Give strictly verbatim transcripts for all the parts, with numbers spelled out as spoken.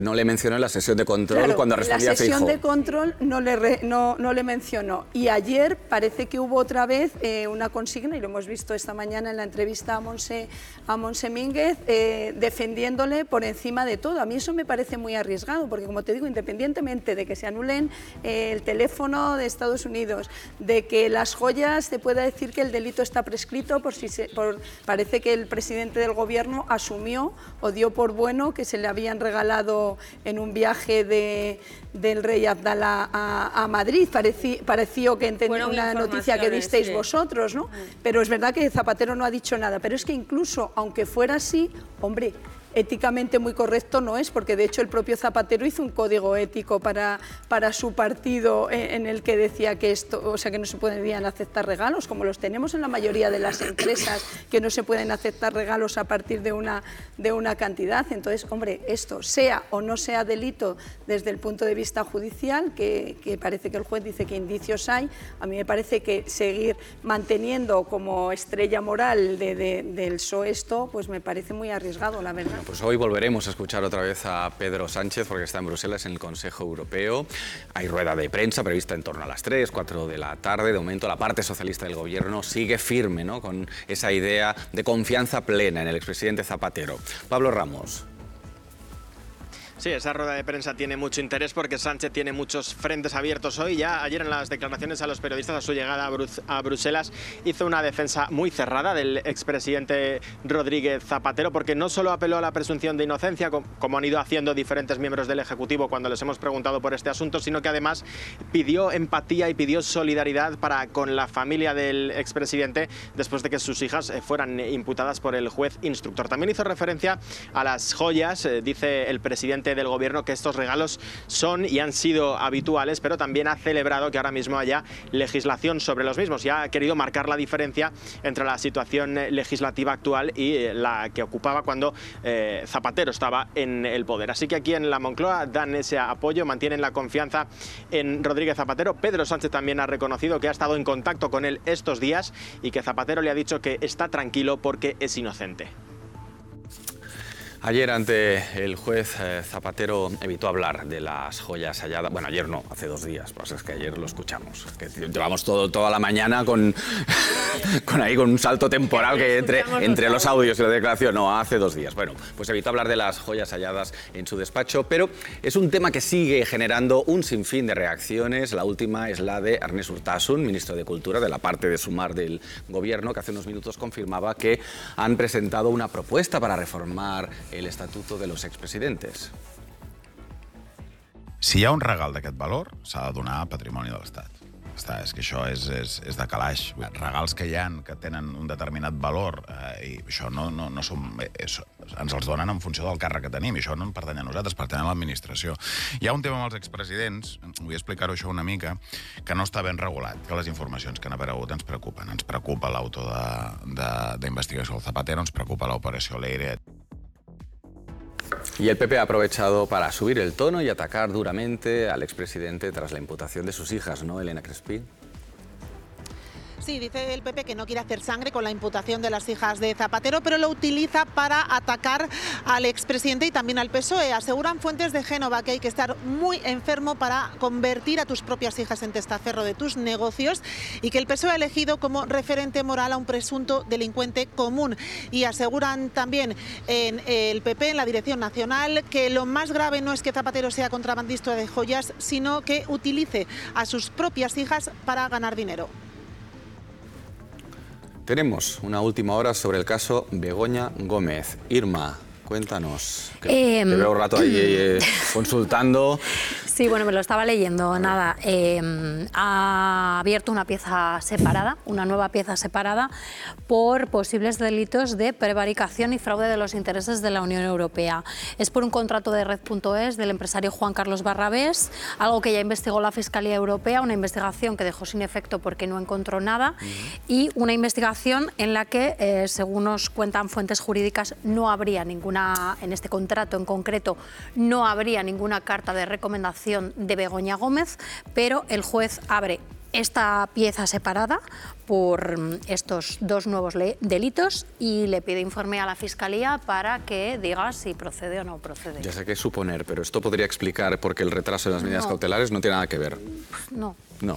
No le mencionó en la sesión de control claro, cuando respondía a Feijóo. En la sesión de control no le, re, no, no le mencionó. Y ayer parece que hubo otra vez eh, una consigna, y lo hemos visto esta mañana en la entrevista a Monse, a Monse Mínguez, eh, defendiéndole por encima de todo. A mí eso me parece muy arriesgado, porque como te digo, independientemente de que se anulen eh, el teléfono de Estados Unidos, de que las joyas se pueda decir que el delito está prescrito, por si se, por, parece que el presidente del gobierno asumió o dio por bueno que se le habían regalado en un viaje de, del rey Abdalá a, a Madrid. Parecí, pareció que entendí una noticia que disteis sí. vosotros, ¿no? Pero es verdad que Zapatero no ha dicho nada. Pero es que incluso, aunque fuera así, hombre, éticamente muy correcto no es, porque de hecho el propio Zapatero hizo un código ético para, para su partido en el que decía que esto, o sea, que no se podían aceptar regalos, como los tenemos en la mayoría de las empresas, que no se pueden aceptar regalos a partir de una, de una cantidad. Entonces, hombre, esto sea o no sea delito desde el punto de vista judicial, que, que parece que el juez dice que indicios hay, a mí me parece que seguir manteniendo como estrella moral de, de, del P S O E esto, pues me parece muy arriesgado, la verdad. Pues hoy volveremos a escuchar otra vez a Pedro Sánchez porque está en Bruselas en el Consejo Europeo. Hay rueda de prensa prevista en torno a las tres, cuatro de la tarde. De momento la parte socialista del gobierno sigue firme, ¿no?, con esa idea de confianza plena en el expresidente Zapatero. Pablo Ramos. Sí, esa rueda de prensa tiene mucho interés porque Sánchez tiene muchos frentes abiertos hoy. Ya ayer en las declaraciones a los periodistas a su llegada a, Brus a Bruselas hizo una defensa muy cerrada del expresidente Rodríguez Zapatero, porque no solo apeló a la presunción de inocencia, como han ido haciendo diferentes miembros del Ejecutivo cuando les hemos preguntado por este asunto, sino que además pidió empatía y pidió solidaridad para con la familia del expresidente después de que sus hijas fueran imputadas por el juez instructor. También hizo referencia a las joyas. Dice el presidente del gobierno que estos regalos son y han sido habituales, pero también ha celebrado que ahora mismo haya legislación sobre los mismos y ha querido marcar la diferencia entre la situación legislativa actual y la que ocupaba cuando eh, Zapatero estaba en el poder. Así que aquí en la Moncloa dan ese apoyo, mantienen la confianza en Rodríguez Zapatero. Pedro Sánchez también ha reconocido que ha estado en contacto con él estos días y que Zapatero le ha dicho que está tranquilo porque es inocente. Ayer ante el juez eh, Zapatero evitó hablar de las joyas halladas. Bueno, ayer no, hace dos días, pues es que ayer lo escuchamos. Que llevamos todo, toda la mañana con, con ahí con un salto temporal que entre, entre los audios y la declaración. No, hace dos días. Bueno, pues evitó hablar de las joyas halladas en su despacho, pero es un tema que sigue generando un sinfín de reacciones. La última es la de Ernest Urtasun, ministro de Cultura, de la parte de Sumar del Gobierno, que hace unos minutos confirmaba que han presentado una propuesta para reformar el estatuto de los expresidentes. Si hi ha un regal d'aquest valor, s'ha de donar a patrimoni de l'Estat. Està, és que això és, és, és de calaix. Regals que hi ha que tenen un determinat valor eh, i això no, no, no som, és, ens els donen en funció del càrrec que tenim i això no en pertany a nosaltres, pertany a l'administració. Hi ha un tema amb els expresidents, vull explicar-ho això una mica, que no està ben regulat, que les informacions que han aparegut ens preocupen. Ens preocupa l'auto d'investigació del Zapatero, ens preocupa l'operació Leire. Y el P P ha aprovechado para subir el tono y atacar duramente al expresidente tras la imputación de sus hijas, ¿no, Elena Crespí? Sí, dice el P P que no quiere hacer sangre con la imputación de las hijas de Zapatero, pero lo utiliza para atacar al expresidente y también al P S O E. Aseguran fuentes de Génova que hay que estar muy enfermo para convertir a tus propias hijas en testaferro de tus negocios y que el P S O E ha elegido como referente moral a un presunto delincuente común. Y aseguran también en el P P, en la Dirección Nacional, que lo más grave no es que Zapatero sea contrabandista de joyas, sino que utilice a sus propias hijas para ganar dinero. Tenemos una última hora sobre el caso Begoña Gómez. Irma, cuéntanos. Que eh, te veo un rato ahí eh, consultando. Sí, bueno, me lo estaba leyendo. Nada, eh, ha abierto una pieza separada, una nueva pieza separada por posibles delitos de prevaricación y fraude de los intereses de la Unión Europea. Es por un contrato de Red punto es del empresario Juan Carlos Barrabés, algo que ya investigó la Fiscalía Europea, una investigación que dejó sin efecto porque no encontró nada, uh-huh. y una investigación en la que, eh, según nos cuentan fuentes jurídicas, no habría ninguna, en este contrato en concreto, no habría ninguna carta de recomendación de Begoña Gómez, pero el juez abre esta pieza separada por estos dos nuevos delitos y le pide informe a la Fiscalía para que diga si procede o no procede. Ya sé que es suponer, pero esto podría explicar por qué el retraso en las medidas No. cautelares no tiene nada que ver. No. No.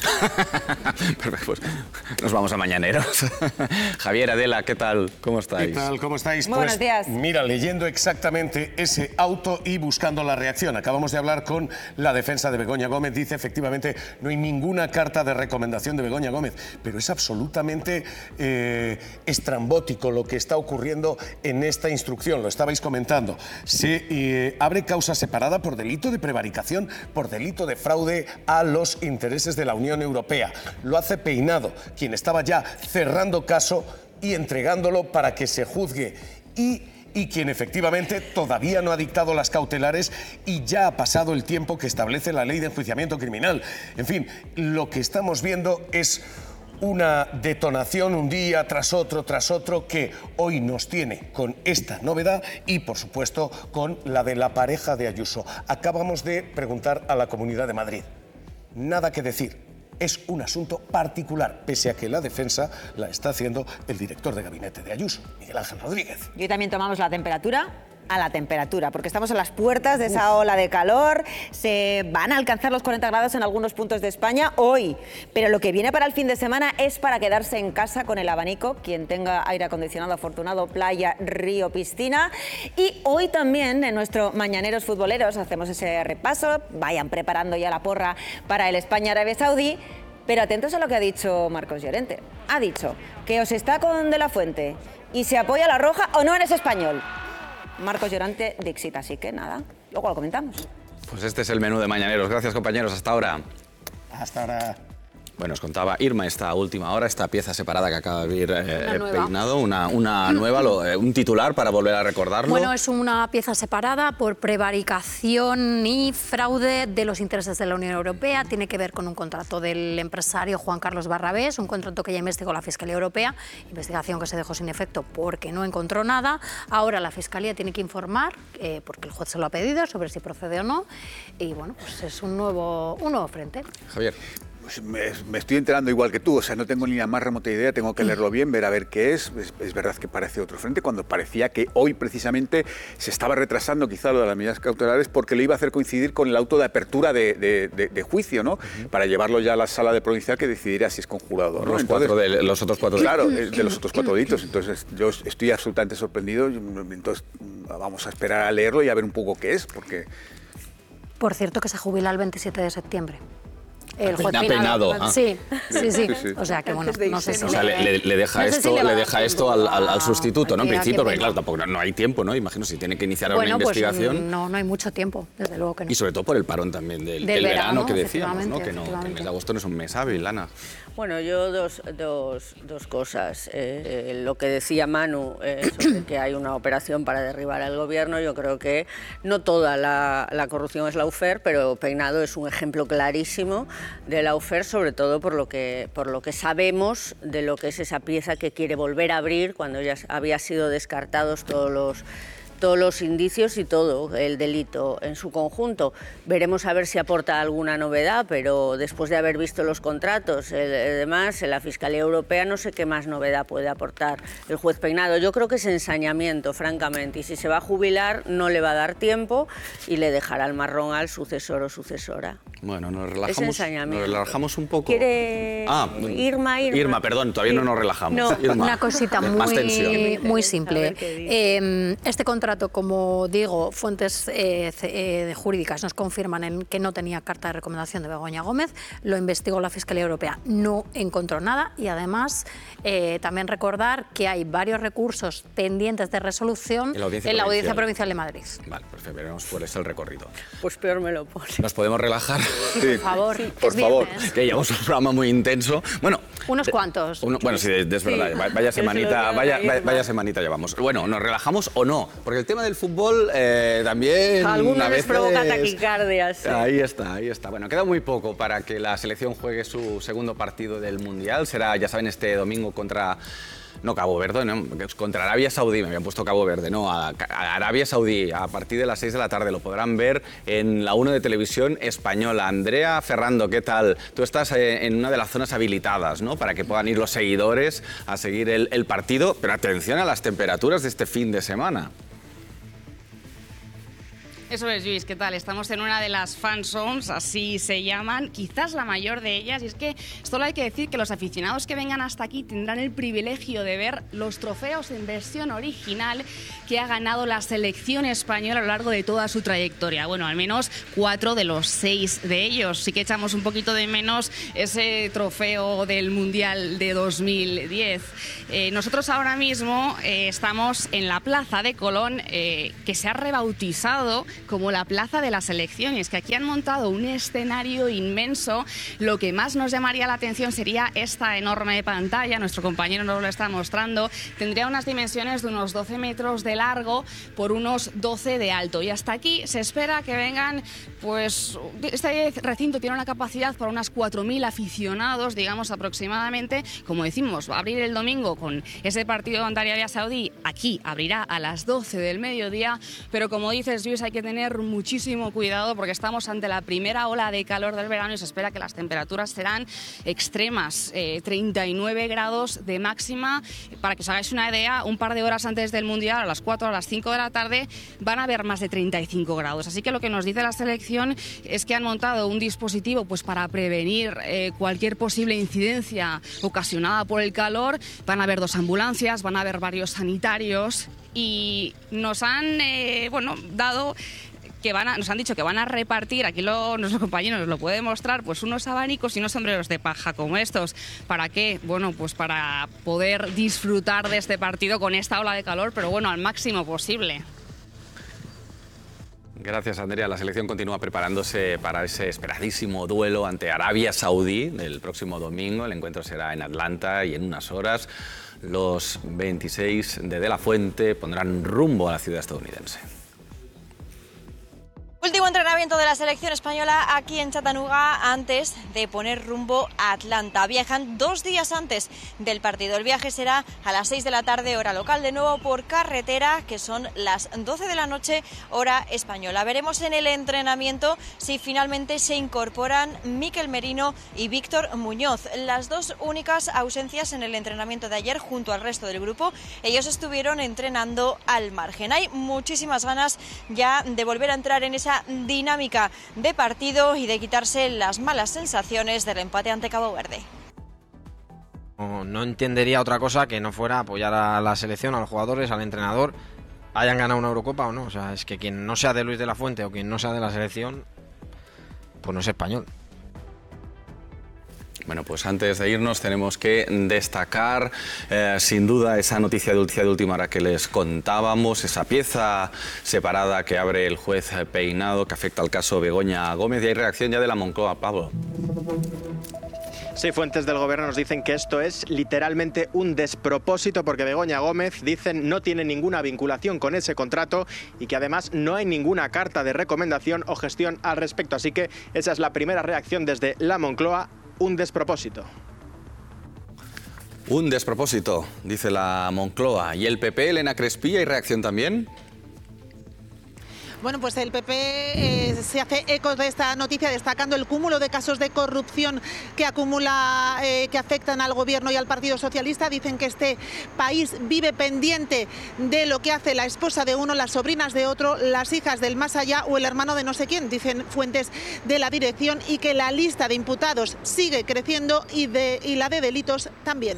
Perfecto, pues nos vamos a Mañaneros. Javier, Adela, ¿qué tal? ¿Cómo estáis? ¿Qué tal? ¿Cómo estáis? Muy buenos días. Mira, leyendo exactamente ese auto y buscando la reacción. Acabamos de hablar con la defensa de Begoña Gómez. Dice, efectivamente, no hay ninguna carta de recomendación de Begoña Gómez, pero es absolutamente eh, estrambótico lo que está ocurriendo en esta instrucción. Lo estabais comentando. Se eh, abre causa separada por delito de prevaricación, por delito de fraude a los intereses de la Unión Europea. Lo hace Peinado, quien estaba ya cerrando caso y entregándolo para que se juzgue. Y y quien efectivamente todavía no ha dictado las cautelares y ya ha pasado el tiempo que establece la ley de enjuiciamiento criminal. En fin, lo que estamos viendo es una detonación un día tras otro, tras otro, que hoy nos tiene con esta novedad y, por supuesto, con la de la pareja de Ayuso. Acabamos de preguntar a la Comunidad de Madrid. Nada que decir. Es un asunto particular, pese a que la defensa la está haciendo el director de gabinete de Ayuso, Miguel Ángel Rodríguez. Y hoy también tomamos la temperatura a la temperatura, porque estamos a las puertas de esa ola de calor. Se van a alcanzar los cuarenta grados en algunos puntos de España hoy, pero lo que viene para el fin de semana es para quedarse en casa con el abanico, quien tenga aire acondicionado afortunado, playa, río, piscina. Y hoy también en nuestro Mañaneros Futboleros hacemos ese repaso, vayan preparando ya la porra para el España-Arabia Saudí, pero atentos a lo que ha dicho Marcos Llorente. Ha dicho que os está con De la Fuente y se apoya a la roja o no eres español. Marcos Llorente, Dixit, así que nada, luego lo comentamos. Pues este es el menú de Mañaneros. Gracias, compañeros. Hasta ahora. Hasta ahora. Bueno, os contaba Irma esta última hora, esta pieza separada que acaba de abrir eh, Una nueva. Peinado, una, una nueva, lo, eh, un titular para volver a recordarlo. Bueno, es una pieza separada por prevaricación y fraude de los intereses de la Unión Europea. Tiene que ver con un contrato del empresario Juan Carlos Barrabés, un contrato que ya investigó la Fiscalía Europea, investigación que se dejó sin efecto porque no encontró nada. Ahora la Fiscalía tiene que informar, eh, porque el juez se lo ha pedido, sobre si procede o no. Y bueno, pues es un nuevo, un nuevo frente. Javier. Pues me, me estoy enterando igual que tú, o sea, no tengo ni la más remota idea, tengo que leerlo bien, ver a ver qué es. Es, es verdad que parece otro frente, cuando parecía que hoy precisamente se estaba retrasando quizá lo de las medidas cautelares porque lo iba a hacer coincidir con el auto de apertura de, de, de, de juicio, ¿no? Uh-huh. Para llevarlo ya a la sala de provincial que decidiera si es conjurado o no. Los, Entonces, cuatro de, los otros cuatro Claro, de los otros cuatro delitos. Entonces yo estoy absolutamente sorprendido, entonces vamos a esperar a leerlo y a ver un poco qué es, porque... Por cierto, que se jubila el veintisiete de septiembre. El juez Peinado. Peinado. Ah. Sí, sí, sí, Sí, sí. O sea que bueno, no sé si O sea, le, le, le deja no sé esto, si le va le a dar deja esto tiempo al, al, a- al sustituto, ¿no? En a que- a principio, que porque claro, venga. tampoco no hay tiempo, ¿no? Imagino si tiene que iniciar Bueno, una pues investigación. no, no hay mucho tiempo, desde luego que no. Y sobre todo por el parón también del, Del del verano, verano, que decíamos, ¿no? efectivamente, Que, no, que el mes efectivamente. de agosto no es un mes hábil, Ana. Bueno, yo dos, dos, dos cosas. Eh, lo que decía Manu eh, sobre que hay una operación para derribar al gobierno, yo creo que no toda la, la corrupción es lawfare, pero Peinado es un ejemplo clarísimo de lawfare, sobre todo por lo que, por lo que sabemos de lo que es esa pieza que quiere volver a abrir cuando ya había sido descartados todos los... todos los indicios y todo el delito en su conjunto. Veremos a ver si aporta alguna novedad, pero después de haber visto los contratos, el, el demás, en la Fiscalía Europea no sé qué más novedad puede aportar el juez Peinado. Yo creo que es ensañamiento, francamente, y si se va a jubilar no le va a dar tiempo y le dejará el marrón al sucesor o sucesora. Bueno, nos Es relajamos, ensañamiento. nos relajamos un poco. ¿Quiere Ah, Irma, Irma? Irma, perdón, todavía no nos relajamos. No. Irma, Una cosita más tensión. muy, muy A simple. ver qué dice. Eh, este contrato, como digo, fuentes eh, ce- eh, jurídicas nos confirman en que no tenía carta de recomendación de Begoña Gómez, lo investigó la Fiscalía Europea, no encontró nada y además eh, también recordar que hay varios recursos pendientes de resolución En la Audiencia en la Audiencia Provincial. Provincial de Madrid. Vale, pues veremos cuál es el recorrido. Pues peor me lo pone. ¿Nos podemos relajar? Por favor, que por es favor. viernes. Que llevamos un programa muy intenso. Bueno, Unos de- cuantos. uno- bueno, sí, de- de- es verdad. Sí. va- Vaya Que se lo semanita, digan vaya, a Irma. vaya, vaya semanita llevamos. Bueno, ¿nos relajamos o no? Porque el tema del fútbol eh, también A algunos a les veces... provoca taquicardias. Sí. Ahí está, ahí está. Bueno, queda muy poco para que la selección juegue su segundo partido del Mundial. Será, ya saben, este domingo contra no, Cabo Verde, no, contra Arabia Saudí, me habían puesto Cabo Verde, no, a, a Arabia Saudí, a partir de las seis de la tarde, lo podrán ver en la uno de Televisión Española. Andrea Ferrando, ¿qué tal? Tú estás eh, en una de las zonas habilitadas, ¿no?, para que puedan ir los seguidores a seguir el, el partido, pero atención a las temperaturas de este fin de semana. Eso es, Luis, ¿qué tal? Estamos en una de las fan zones, así se llaman, quizás la mayor de ellas, y es que solo hay que decir que los aficionados que vengan hasta aquí tendrán el privilegio de ver los trofeos en versión original que ha ganado la selección española a lo largo de toda su trayectoria. Bueno, al menos cuatro de los seis de ellos. Sí que echamos un poquito de menos ese trofeo del Mundial de dos mil diez. Eh, nosotros ahora mismo eh, estamos en la Plaza de Colón, eh, que se ha rebautizado como la Plaza de las Selecciones, que aquí han montado un escenario inmenso. Lo que más nos llamaría la atención sería esta enorme pantalla, nuestro compañero nos lo está mostrando. Tendría unas dimensiones de unos doce metros de largo por unos doce de alto, y hasta aquí se espera que vengan, pues este recinto tiene una capacidad para unas cuatro mil aficionados, digamos aproximadamente. Como decimos, va a abrir el domingo con ese partido ante Arabia Saudí, aquí abrirá a las doce del mediodía, pero como dices, Luis, hay que tener tener muchísimo cuidado porque estamos ante la primera ola de calor del verano y se espera que las temperaturas serán extremas, eh, treinta y nueve grados de máxima. Para que os hagáis una idea, un par de horas antes del Mundial, a las cuatro, a las cinco de la tarde, van a haber más de treinta y cinco grados. Así que lo que nos dice la selección es que han montado un dispositivo pues, para prevenir eh, cualquier posible incidencia ocasionada por el calor. Van a haber dos ambulancias, van a haber varios sanitarios y nos han eh, bueno, dado que van a, nos han dicho que van a repartir, aquí lo, nuestros compañeros nos lo pueden mostrar, pues unos abanicos y unos sombreros de paja como estos. ¿Para qué? Bueno, pues para poder disfrutar de este partido con esta ola de calor, pero bueno, al máximo posible. Gracias, Andrea. La selección continúa preparándose para ese esperadísimo duelo ante Arabia Saudí el próximo domingo. El encuentro será en Atlanta y en unas horas los veintiséis de De La Fuente pondrán rumbo a la ciudad estadounidense. Último entrenamiento de la selección española aquí en Chattanooga antes de poner rumbo a Atlanta. Viajan dos días antes del partido. El viaje será a las seis de la tarde, hora local, de nuevo por carretera, que son las doce de la noche, hora española. Veremos en el entrenamiento si finalmente se incorporan Mikel Merino y Víctor Muñoz. Las dos únicas ausencias en el entrenamiento de ayer junto al resto del grupo. Ellos estuvieron entrenando al margen. Hay muchísimas ganas ya de volver a entrar en esa dinámica de partido y de quitarse las malas sensaciones del empate ante Cabo Verde. No, no entendería otra cosa que no fuera apoyar a la selección, a los jugadores, al entrenador, hayan ganado una Eurocopa o no. O sea, es que quien no sea de Luis de la Fuente o quien no sea de la selección, pues no es español. Bueno, pues antes de irnos tenemos que destacar eh, sin duda esa noticia de, de última hora que les contábamos, esa pieza separada que abre el juez Peinado que afecta al caso Begoña Gómez, y hay reacción ya de la Moncloa, Pablo. Sí, fuentes del gobierno nos dicen que esto es literalmente un despropósito porque Begoña Gómez, dicen, no tiene ninguna vinculación con ese contrato y que además no hay ninguna carta de recomendación o gestión al respecto. Así que esa es la primera reacción desde la Moncloa. Un despropósito. Un despropósito, dice la Moncloa. ¿Y el P P, Elena Crespí, hay reacción también? Bueno, pues el P P eh, se hace eco de esta noticia destacando el cúmulo de casos de corrupción que acumula, eh, que afectan al gobierno y al Partido Socialista. Dicen que este país vive pendiente de lo que hace la esposa de uno, las sobrinas de otro, las hijas del más allá o el hermano de no sé quién, dicen fuentes de la dirección, y que la lista de imputados sigue creciendo y, de, y la de delitos también.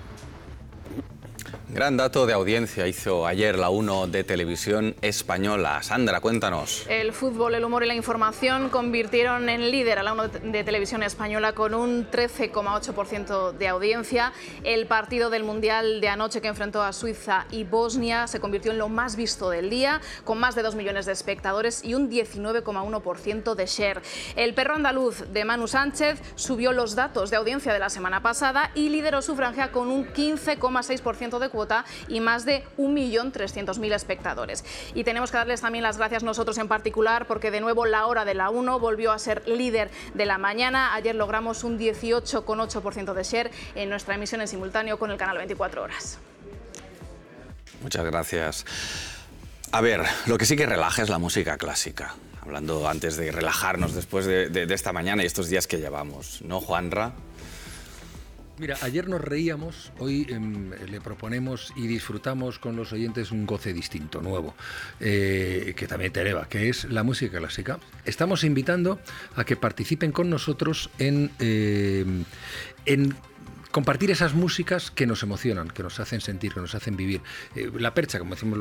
Gran dato de audiencia hizo ayer la uno de Televisión Española. Sandra, cuéntanos. El fútbol, el humor y la información convirtieron en líder a la uno de Televisión Española con un trece coma ocho por ciento de audiencia. El partido del Mundial de anoche que enfrentó a Suiza y Bosnia se convirtió en lo más visto del día, con más de dos millones de espectadores y un diecinueve coma uno por ciento de share. El perro andaluz de Manu Sánchez subió los datos de audiencia de la semana pasada y lideró su franja con un quince coma seis por ciento de cuota y más de un millón trescientos mil espectadores. Y tenemos que darles también las gracias nosotros en particular porque de nuevo la hora de la uno volvió a ser líder de la mañana. Ayer logramos un dieciocho coma ocho por ciento de share en nuestra emisión en simultáneo con el canal veinticuatro horas. Muchas gracias. A ver, lo que sí que relaja es la música clásica. Hablando antes de relajarnos después de, de, de esta mañana y estos días que llevamos, ¿no, Juanra? Mira, ayer nos reíamos, hoy eh, le proponemos y disfrutamos con los oyentes un goce distinto, nuevo, eh, que también te eleva, que es la música clásica. Estamos invitando a que participen con nosotros en, eh, en compartir esas músicas que nos emocionan, que nos hacen sentir, que nos hacen vivir. Eh, la percha, como decimos